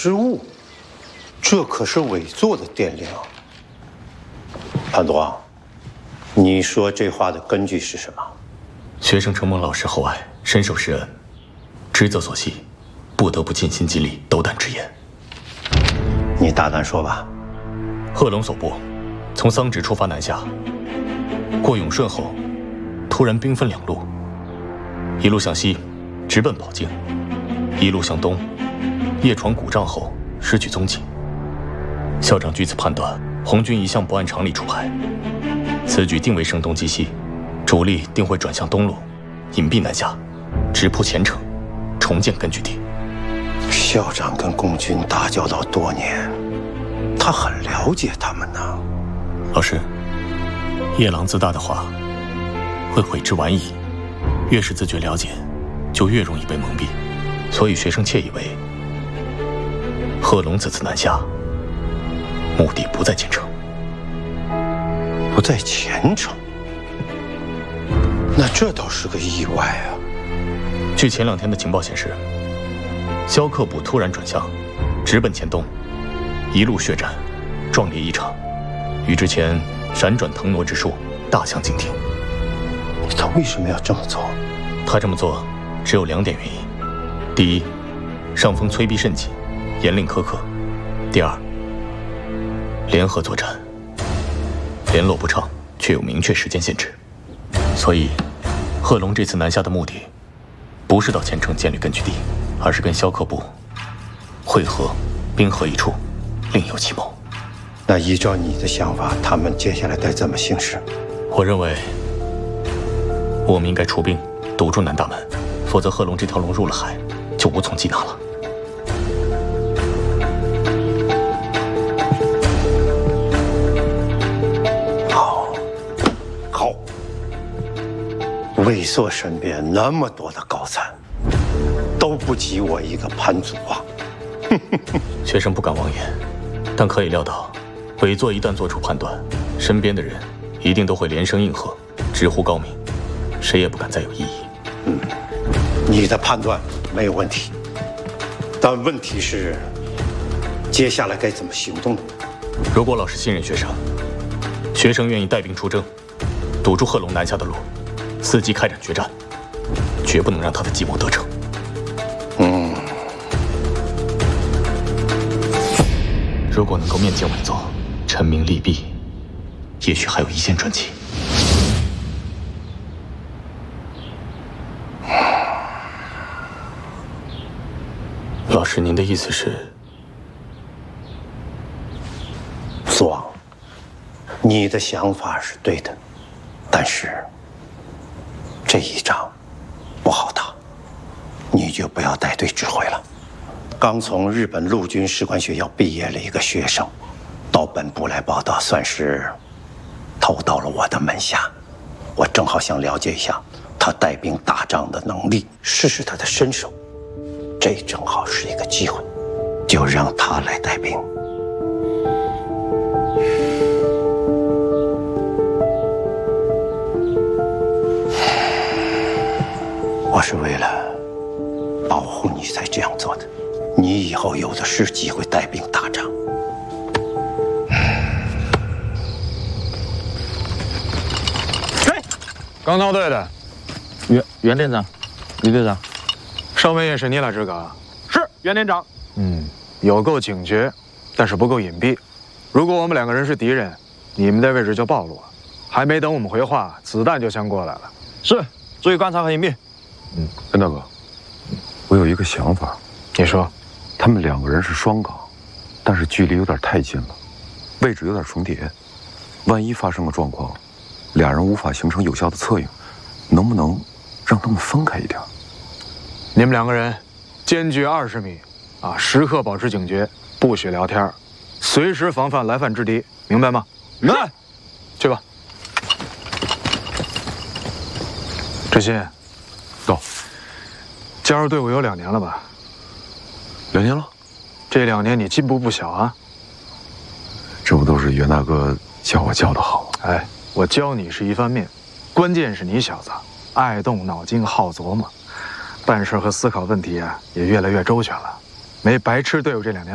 失误，这可是委座的电令。潘多，你说这话的根据是什么？ 学生承蒙老师厚爱，深受师恩，职责所系，不得不尽心尽力，斗胆直言。 你大胆说吧。 贺龙所部从桑植出发南下，过永顺后，突然兵分两路，一路向西，直奔保境；一路向东，夜闯古帐后失去踪迹。校长据此判断，红军一向不按常理出牌，此举定为声东击西，主力定会转向东路，隐蔽南下，直扑前城，重建根据地。 校长跟共军打交道多年，他很了解他们呢。 老师，夜郎自大的话会悔之晚矣，越是自觉了解，就越容易被蒙蔽。所以学生窃以为贺龙此次南下，目的不在前程。 不在前程？那这倒是个意外啊。 据前2天的情报显示，萧克部突然转向，直奔前东，一路血战，壮烈异常，与之前闪转腾挪之术大相径庭。 他为什么要这么做？ 他这么做只有2点原因：第一，上峰催逼甚紧，严令苛刻；第二，联合作战，联络不畅，却有明确时间限制。所以，贺龙这次南下的目的，不是到前城建立根据地，而是跟萧克部会合，兵合一处，另有其谋。 那依照你的想法，他们接下来该怎么行事？ 我认为，我们应该出兵堵住南大门，否则贺龙这条龙入了海，就无从缉拿了。 好。卫所身边那么多的高参，都不及我一个潘祖啊！ 学生不敢妄言，但可以料到，委座一旦做出判断，身边的人一定都会连声应和，直呼高明，谁也不敢再有异议。 你的判断没有问题，但问题是，接下来该怎么行动呢？ 如果老师信任学生，学生愿意带兵出征，堵住贺龙南下的路，伺机开展决战，绝不能让他的计谋得逞。如果能够面见委座，陈明利弊，也许还有一线转机。老师，您的意思是？ 苏王，你的想法是对的，但是这一仗不好打，你就不要带队指挥了。刚从日本陆军士官学校毕业了一个学生，到本部来报道，算是投到了我的门下。我正好想了解一下他带兵打仗的能力，试试他的身手。这正好是一个机会，就让他来带兵。我是为了保护你才这样做的，你以后有的是机会带兵打仗。 嘿，刚到队的， 袁连长，李队长， 上尉也是你来指导？ 是袁连长。 有够警觉，但是不够隐蔽。如果我们2个人是敌人，你们的位置就暴露了。还没等我们回话，子弹就先过来了。 是，注意观察和隐蔽。 袁大哥，我有一个想法。 你说， 他们2个人是双岗，但是距离有点太近了，位置有点重叠。万一发生个状况，2人无法形成有效的策应，能不能让他们分开一点？ 你们2个人间距20米，时刻保持警觉，不许聊天，随时防范来犯之敌，明白吗？ 明白。 去吧。志新， 到。 加入队伍有2年了吧 2年了。 这2年你进步不小啊。 这不都是袁大哥教我教的好？ 哎，我教你是一方面，关键是你小子爱动脑筋，好琢磨，办事和思考问题也越来越周全了，没白吃队伍这2年。